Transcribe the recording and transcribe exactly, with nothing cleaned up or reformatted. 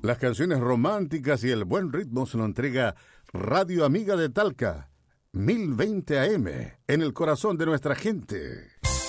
Las canciones románticas y el buen ritmo se lo entrega Radio Amiga de Talca, mil veinte A M, en el corazón de nuestra gente.